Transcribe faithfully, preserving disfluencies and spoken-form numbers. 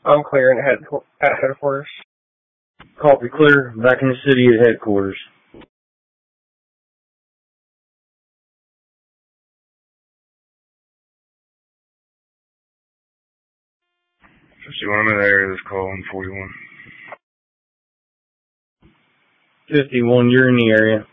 I'm clear at, head, at headquarters. Copy, clear. Back in the city at headquarters. fifty-one, I'm in the area of this call on forty-one. fifty-one, you're in the area.